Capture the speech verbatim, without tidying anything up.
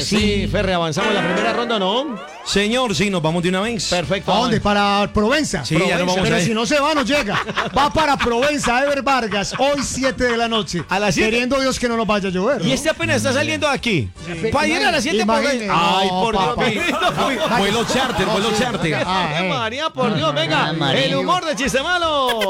Sí, Ferre, avanzamos la primera ronda, ¿no? Señor, sí, nos vamos de una vez. Perfecto. ¿A dónde? Para Provenza. Sí, Provenza. ya nos vamos Pero a ir. si no se va, no llega. Va para Provenza, Ever Vargas, hoy siete de la noche. A las siete. Queriendo Dios que no nos vaya a llover. Y ¿no? este apenas está saliendo de aquí. Para ir a las siete por Imagine, Ay, no, por Dios. papá. mío. Vuelo charter, vuelo charter. Ah, eh. María, por Dios, venga. Ah, María. El humor de Chiste Malo.